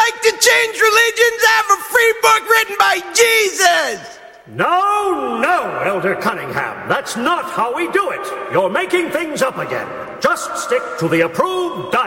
like to change religions, I have a free book written by Jesus. No, Elder Cunningham. That's not how we do it. You're making things up again. Just stick to the approved